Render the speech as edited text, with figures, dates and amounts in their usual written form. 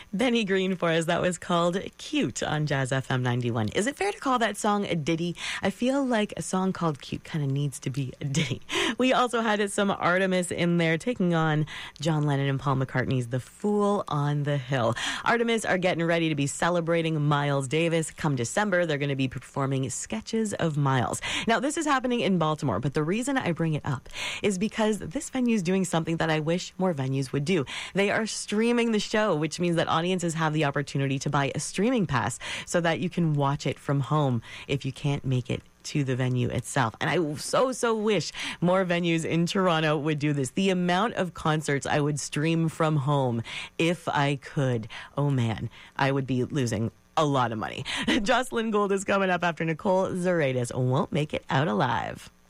Benny Green for us. That was called Cute on Jazz FM 91. Is it fair to call that song a ditty? I feel like a song called Cute kind of needs to be a ditty. We also had some Artemis in there taking on John Lennon and Paul McCartney's The Fool on the Hill. Artemis are getting ready to be celebrating Miles Davis. Come December, they're going to be performing Sketches of Miles. Now, this is happening in Baltimore, but the reason I bring it up is because this venue is doing something that I wish more venues would do. They are streaming the show, which means that audiences have the opportunity to buy a streaming pass so that you can watch it from home if you can't make it to the venue itself. And I so wish more venues in Toronto would do this. The amount of concerts I would stream from home if I could. Oh man, I would be losing a lot of money. Jocelyn Gould is coming up after Nicole Zaradis won't make it out alive.